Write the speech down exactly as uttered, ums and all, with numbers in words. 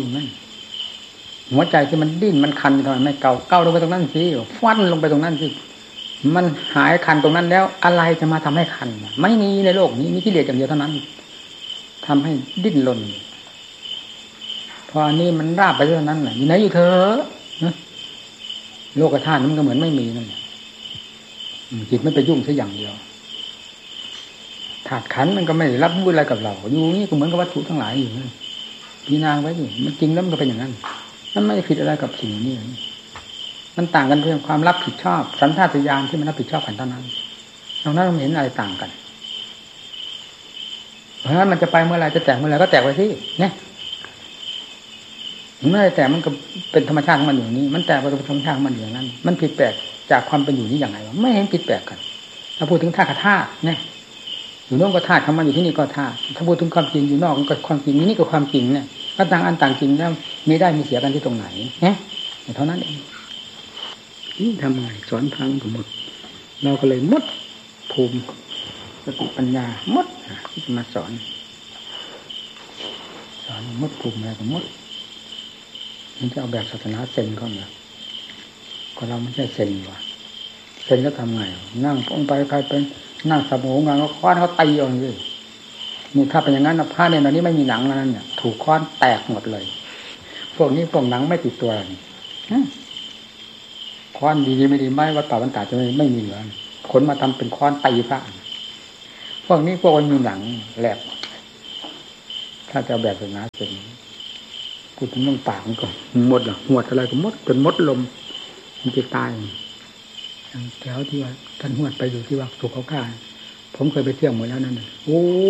นั่นหัวใจที่มันดิ้นมันคันทำไมไม่เกาเกาลงไปตรงนั้นสิฟันลงไปตรงนั้นสิมันหายคันตรงนั้นแล้วอะไรจะมาทำให้คันไม่มีในโลกนี้มีกิเลสอย่างเดียวเท่านั้นทำให้ดิ้นรนพออันนี้มันราบไปเท่านั้นแหละอยู่ไหนอยู่เธอโลกธาตุมันก็เหมือนไม่มีนั่นแหละจิตไม่ไปยุ่งแค่อย่างเดียวธาตุขันธ์มันก็ไม่รับรู้อะไรกับเราอยู่นี่ก็เหมือนกับวัตถุทั้งหลายอยู่พิจารณาไว้ดิมันจริงแล้วมันก็เป็นอย่างนั้นมันไม่ผิดอะไรกับสิ่งนี้มันต่างกันเพียงความรับผิดชอบสัญชาตญาณที่มันรับผิดชอบกันเท่านั้นตรงนั้นเราเห็นอะไรต่างกันเพราะฉะนั้นมันจะไปเมื่อไรจะแตกเมื่อไรก็แตกไปสิเนี่ยเมื่อไรแตกมันก็เป็นธรรมชาติของมันอย่างนี้มันแตกไปเป็นธรรมชาติของมันอย่างนั้นมันผิดแปลกจากความเป็นอยู่นี้อย่างไรวะไม่เห็นผิดแปลกกันถ้าพูดถึงธาตุกับธาตุเนี่ยอยู่โน่นก็ธาตุของมันอยู่ที่นี่ก็ธาตุถ้าพูดถึงความจริงอยู่นอกก็ความจริงนี่ก็ความจริงเนี่ยก็ต่างอันต่างจริงแล้วมีได้มีเสียกันที่ตรงไหนเนี่ยเท่านั้นเองนี่ทำไงสอนพังหมดเราก็เลยมดภูมิสติปัญญามดที่จะมาสอนสอนมดภูมิอะไรก็มดมันจะเอาแบบศาสนาเซนเขาเนี่ยก็เราไม่ใช่เซนว่ะเซนก็ทำไงนั่งองไปใครเป็นนั่งสมองงานก็ค้อนเขาตีเอาอย่างนี้นี่ถ้าเป็นอย่างนั้นผ้าเนี่ยตอนนี้ไม่มีหนังแล้วนั่นเนี่ยถูกค้อนแตกหมดเลยพวกนี้พวกหนังไม่ติดตัวค้อนดีไม่ดีไม่ว่าต่อวันตาจะไม่ไม่มีเหลือขนมาทำเป็นค้อนตีพระพวกนี้พวกมันมีหนังแหลกถ้าจะแบบศาสนาเป็นกูถึงต้องปากมันก่อนหมดหรอหมดอะไรก็หมดจนหมดลมมันจะตายแถวที่ว่าท่านหวดไปอยู่ที่ว่าถูกเขาฆ่าผมเคยไปเที่ยวหมดแล้วนั่นโอ้